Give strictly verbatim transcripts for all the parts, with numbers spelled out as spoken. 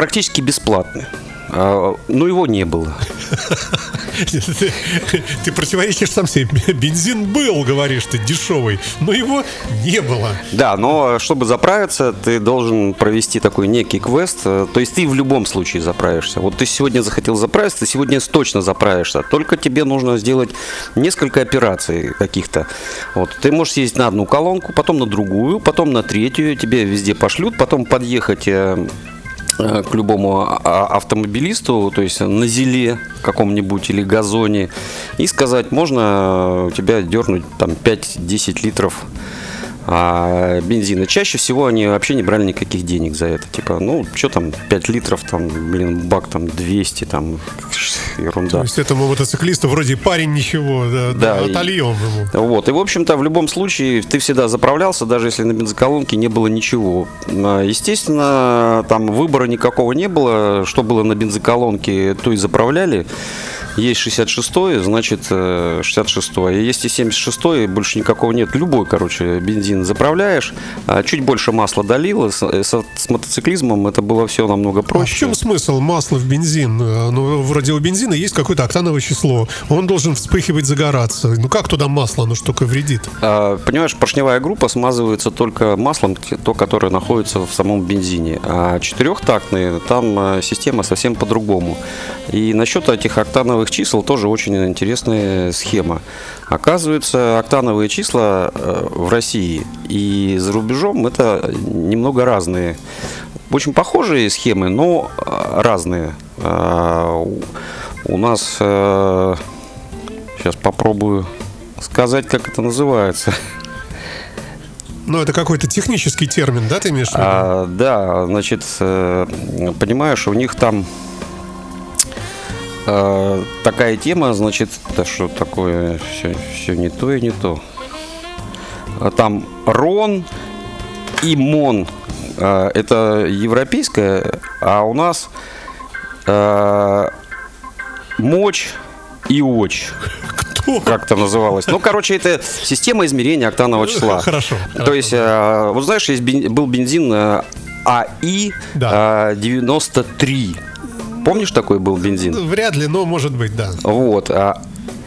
практически бесплатный. Но его не было. Ты, ты противоречишь сам себе. Бензин был, говоришь ты, дешевый, но его не было. Да, но чтобы заправиться, ты должен провести такой некий квест. То есть ты в любом случае заправишься. Вот ты сегодня захотел заправиться, ты сегодня точно заправишься. Только тебе нужно сделать несколько операций каких-то. Вот. Ты можешь съездить на одну колонку, потом на другую, потом на третью. Тебе везде пошлют, потом подъехать к любому автомобилисту, то есть на зиле каком-нибудь или газоне, и сказать, можно у тебя дернуть там пять-десять литров а, бензина. Чаще всего они вообще не брали никаких денег за это. Типа, ну, что там, пять литров, там, блин, бак там двести, там, ерунда. То есть этому мотоциклисту вроде парень ничего, да, да, да, отольем ему. Вот, и, в общем-то, в любом случае ты всегда заправлялся, даже если на бензоколонке не было ничего. Естественно, там выбора никакого не было. Что было на бензоколонке, то и заправляли. Есть шестьдесят шестой, значит шестьдесят шестой. Есть и семьдесят шестой, больше никакого нет. Любой, короче, бензин заправляешь. Чуть больше масла долило. С, с мотоциклизмом это было все намного проще. А в чем смысл масла в бензин? Ну, вроде у бензина есть какое-то октановое число. Он должен вспыхивать, загораться. Ну, как туда масло? Оно что только вредит. А, понимаешь, поршневая группа смазывается только маслом, то, которое находится в самом бензине. А четырехтактные, там система совсем по-другому. И насчет этих октановых чисел тоже очень интересная схема. Оказывается, октановые числа в России и за рубежом это немного разные. Очень похожие схемы, но разные. У нас, сейчас попробую сказать, как это называется. Ну, это какой-то технический термин, да, ты имеешь в виду? А, да, значит, понимаешь, у них там такая тема, значит, да что такое, все, все не то и не то. Там РОН и МОН, это европейское, а у нас мочь и оч. Кто? Как это называлось? Ну, короче, это система измерения октанового числа. Хорошо. То хорошо. есть, вот знаешь, есть бен, был бензин АИ да. девяносто три. Помнишь, такой был бензин? Вряд ли, но может быть, да. Вот. А,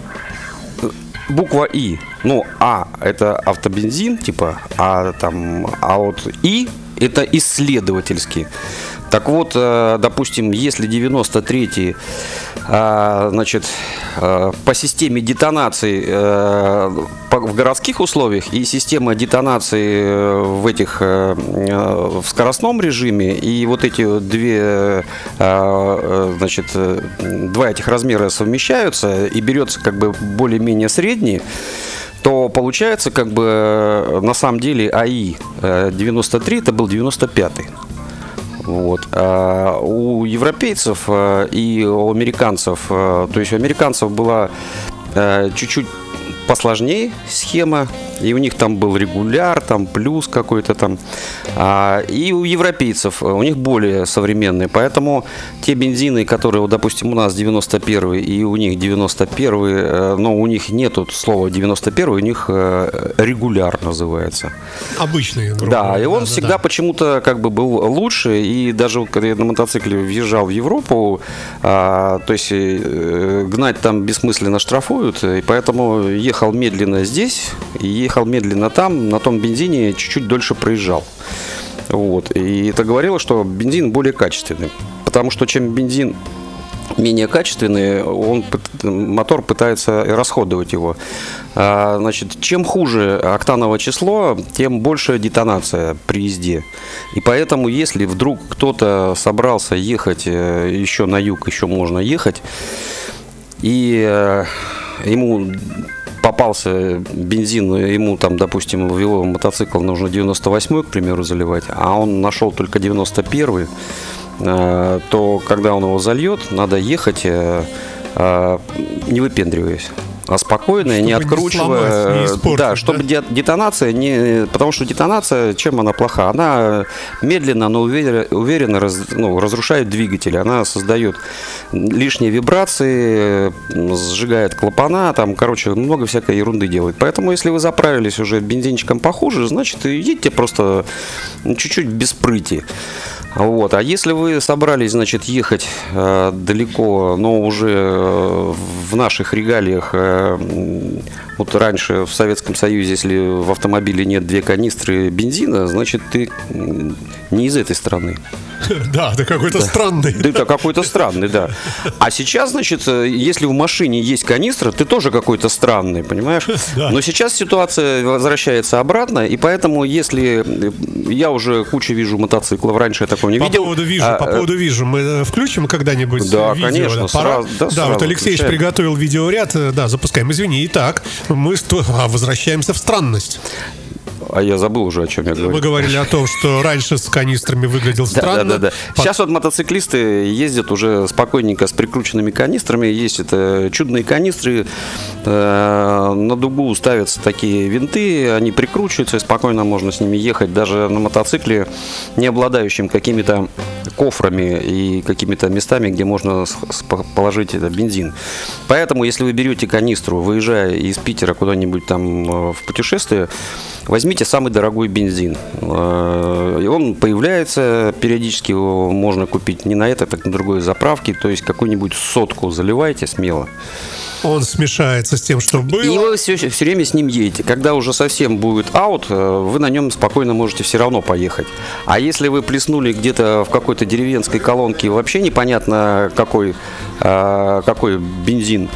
буква И. Ну, А это автобензин, типа, а там, а вот И это исследовательский. Так вот, допустим, если девяносто третий, значит, по системе детонации в городских условиях и система детонации в этих в скоростном режиме, и вот эти две, значит, два этих размера совмещаются и берется как бы более-менее средний, то получается как бы на самом деле АИ девяносто три это был девяносто пятый. Вот. А у европейцев и у американцев, то есть у американцев была чуть-чуть посложнее схема, и у них там был регуляр, там плюс какой-то там, а, и у европейцев у них более современные, поэтому те бензины, которые, вот, допустим, у нас девяносто первый и у них девяносто первый, но у них нету слова девяносто первый, у них регуляр называется. Обычный. Да, и он да, всегда да, да. почему-то как бы был лучше, и даже когда я на мотоцикле въезжал в Европу, а, то есть гнать там бессмысленно штрафуют, и поэтому ехал медленно здесь, и ехал медленно там, на том бензине чуть-чуть дольше проезжал. Вот. И это говорило, что бензин более качественный. Потому что чем бензин менее качественный, он, мотор пытается расходовать его. А, значит, чем хуже октановое число, тем больше детонация при езде. И поэтому, если вдруг кто-то собрался ехать еще на юг, еще можно ехать, и ему попался бензин, ему там, допустим, в его мотоцикл нужно девяносто восьмой, к примеру, заливать, а он нашел только девяносто первый, то когда он его зальет, надо ехать, не выпендриваясь, а спокойно, чтобы не откручивая, не сломать, не да, чтобы да? детонация не, потому что детонация, чем она плоха? Она медленно, но уверенно, уверенно раз, ну, разрушает двигатель, она создает лишние вибрации, сжигает клапана, там, короче, много всякой ерунды делает. Поэтому, если вы заправились уже бензинчиком похуже, значит, едьте просто чуть-чуть без прыти. Вот. А если вы собрались, значит, ехать э, далеко, но уже э, в наших регалиях, э, вот раньше в Советском Союзе, если в автомобиле нет две канистры бензина, значит, ты не из этой страны. Да, да какой-то да. странный. Да, это какой-то странный, да. А сейчас, значит, если в машине есть канистра, ты тоже какой-то странный, понимаешь? Да. Но сейчас ситуация возвращается обратно, и поэтому, если я уже кучу вижу мотоциклов, раньше я такого не по видел. Поводу вижу, а, по поводу вижу, мы включим когда-нибудь да, видео? Конечно, да, сразу, да, да, сразу вот Алексеевич включаем. Приготовил видеоряд, да, запускаем. Извини, итак, мы а, возвращаемся в странность. А я забыл уже, о чем я говорил. Мы говорили о том, что раньше с канистрами выглядел странно. Да, да, да, да. Сейчас вот мотоциклисты ездят уже спокойненько с прикрученными канистрами. Есть это чудные канистры. Э, на дугу ставятся такие винты, они прикручиваются, и спокойно можно с ними ехать. Даже на мотоцикле, не обладающим какими-то кофрами и какими-то местами, где можно положить это, бензин. Поэтому, если вы берете канистру, выезжая из Питера куда-нибудь там в путешествие, возьмите самый дорогой бензин. И он появляется периодически, его можно купить не на этой, так на другой заправке. То есть какую-нибудь сотку заливайте смело. Он смешается с тем, что было. И вы все, все время с ним едете. Когда уже совсем будет аут, вы на нем спокойно можете все равно поехать. А если вы плеснули где-то в какой-то деревенской колонке вообще непонятно какой, какой бензин,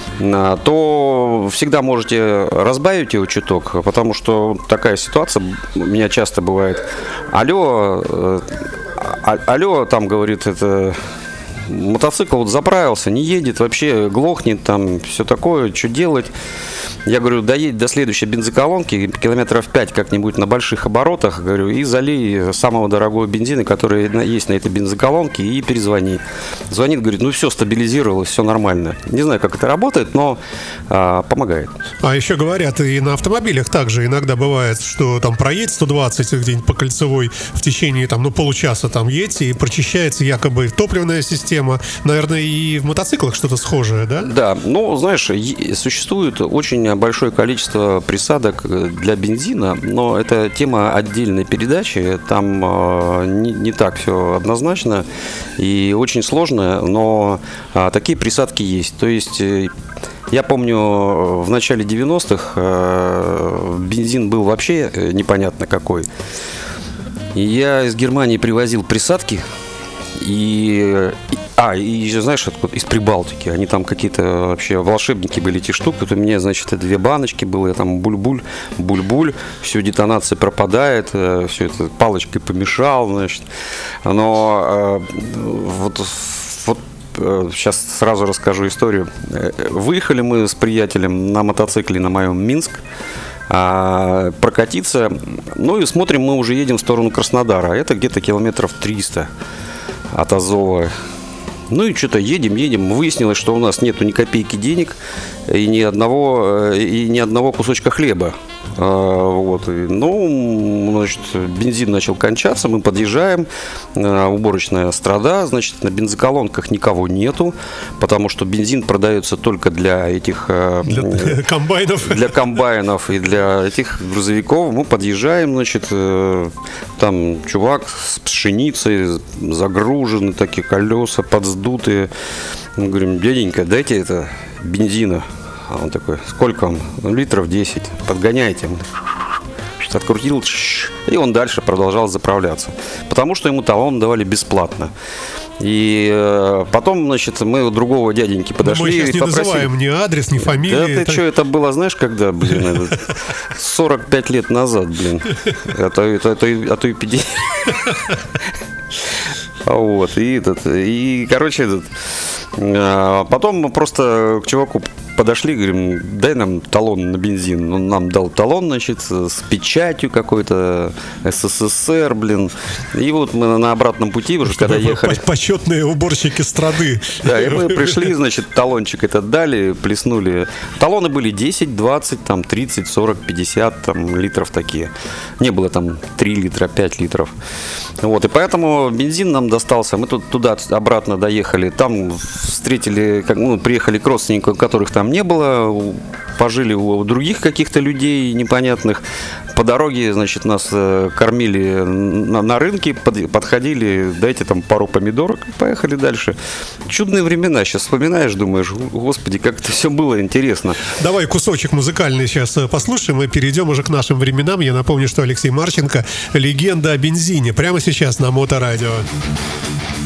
то всегда можете разбавить его чуток, потому что такая ситуация у меня часто бывает. Алло, а, алло, там говорит это... Мотоцикл вот заправился, не едет, вообще глохнет, там все такое, что делать? Я говорю, доедь до следующей бензоколонки, километров пять как-нибудь на больших оборотах, говорю, и залей самого дорогого бензина, который есть на этой бензоколонке, и перезвони. Звонит, говорит, ну все, стабилизировалось, все нормально. Не знаю, как это работает, но а, помогает. А еще говорят, и на автомобилях также иногда бывает, что там проедет сто двадцать где-нибудь по кольцевой в течение там, ну, получаса там едете, и прочищается якобы топливная система. Наверное, и в мотоциклах что-то схожее, да? Да, ну, знаешь, существует очень большое количество присадок для бензина, но это тема отдельной передачи, там э, не, не так все однозначно и очень сложно, но э, такие присадки есть. То есть э, я помню, в начале девяностых э, бензин был вообще непонятно какой. И я из Германии привозил присадки. И, и, а, и знаешь, откуда? Из Прибалтики. Они там какие-то вообще волшебники были, эти штуки. Вот у меня, значит, две баночки было, я там буль-буль, буль-буль, все, детонация пропадает, все это палочкой помешал, значит. Но э, вот, вот сейчас сразу расскажу историю. Выехали мы с приятелем на мотоцикле на моем Минск прокатиться. Ну и смотрим, мы уже едем в сторону Краснодара. Это где-то километров триста от Азова. Ну и что-то едем, едем. Выяснилось, что у нас нету ни копейки денег и ни одного, и ни одного кусочка хлеба. Вот. Ну, значит, бензин начал кончаться, мы подъезжаем, уборочная страда, значит, на бензоколонках никого нету, потому что бензин продается только для этих для комбайнов, для комбайнов и для этих грузовиков. Мы подъезжаем, значит, там чувак с пшеницей, загружены такие колеса, подсдутые. Мы говорим, дяденька, дайте это бензина. А он такой, сколько вам? Ну, литров десять. Подгоняйте. Открутил, и он дальше продолжал заправляться. Потому что ему талон давали бесплатно. И э, потом, значит, мы у другого дяденьки подошли. Мы сейчас и не попросили... называем ни адрес, ни фамилию. Да ты это... что, это было, знаешь, когда, блин, сорок пять лет назад, блин. А то, а то, а то и пятьдесят. Вот, и этот, и, короче, этот, а потом мы просто к чуваку подошли, говорим, дай нам талон на бензин. Он нам дал талон, значит, с печатью какой-то, СССР, блин. И вот мы на обратном пути уже, когда ехали... Почетные уборщики страды. Да, и мы пришли, значит, талончик этот дали, плеснули. Талоны были десять, двадцать, там, тридцать, сорок, пятьдесят там, литров такие. Не было там три литра, пять литров. Вот, и поэтому бензин нам достался. Мы тут туда-обратно доехали. Там встретили, как, ну, приехали к родственникам, которых там не было, пожили у других каких-то людей непонятных, по дороге, значит, нас э, кормили на, на рынке, под, подходили, дайте там пару помидорок, и поехали дальше. Чудные времена. Сейчас вспоминаешь, думаешь, господи, как это все было интересно. Давай кусочек музыкальный сейчас послушаем и перейдем уже к нашим временам. Я напомню, что Алексей Марченко — легенда о бензине. Прямо сейчас на Моторадио.